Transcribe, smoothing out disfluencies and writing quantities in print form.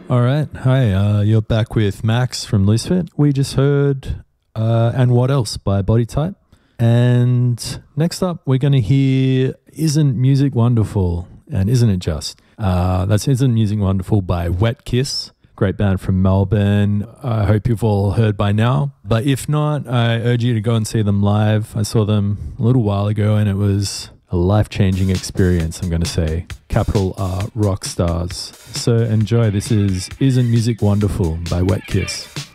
All right. Hi, you're back with Max from Loosefit. We just heard And What Else by Body Type. And next up, we're going to hear Isn't Music Wonderful? And Isn't It Just? That's Isn't Music Wonderful by Wet Kiss. Great band from Melbourne. I hope you've all heard by now. But if not, I urge you to go and see them live. I saw them a little while ago and it was a life-changing experience, I'm going to say. Capital R rock stars. So enjoy. This is Isn't Music Wonderful by Wet Kiss.